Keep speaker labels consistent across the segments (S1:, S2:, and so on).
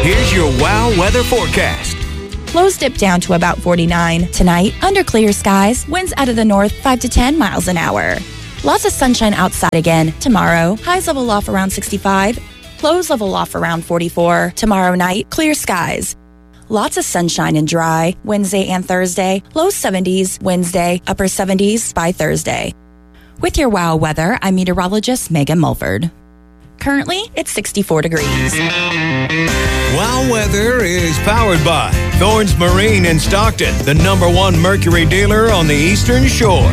S1: Here's your WOW weather forecast.
S2: Lows dip down to about 49. Tonight, under clear skies, winds out of the north 5 to 10 miles an hour. Lots of sunshine outside again. Tomorrow, highs level off around 65. Lows level off around 44. Tomorrow night, clear skies. Lots of sunshine and dry. Wednesday and Thursday, low 70s. Wednesday, upper 70s by Thursday. With your WOW weather, I'm meteorologist Megan Mulford. Currently, it's 64 degrees.
S1: WOW weather is powered by Thorns Marine in Stockton, the #1 Mercury dealer on the Eastern Shore.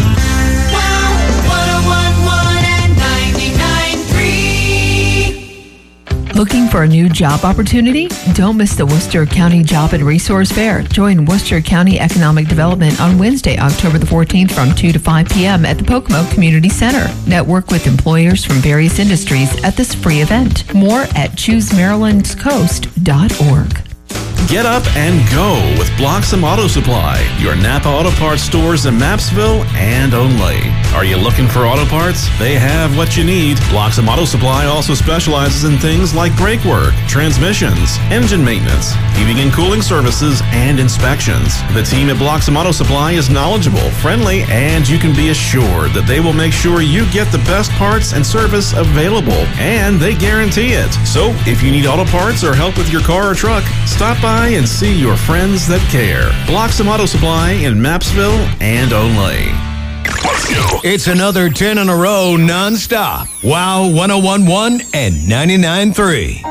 S3: Looking for a new job opportunity? Don't miss the Worcester County Job and Resource Fair. Join Worcester County Economic Development on Wednesday, October the 14th from 2 to 5 p.m. at the Pocomo Community Center. Network with employers from various industries at this free event. More at ChooseMarylandCoast.org.
S4: Get up and go with Bloxham Auto Supply, your Napa Auto Parts stores in Mapsville and only. Are you looking for auto parts? They have what you need. Bloxham Auto Supply also specializes in things like brake work, transmissions, engine maintenance, heating and cooling services, and inspections. The team at Bloxham Auto Supply is knowledgeable, friendly, and you can be assured that they will make sure you get the best parts and service available, and they guarantee it. So, if you need auto parts or help with your car or truck, stop by and see your friends that care. Bloxham Auto Supply in Mapsville and only.
S1: It's another 10 in a row non-stop. WOW 101.1 and 99.3.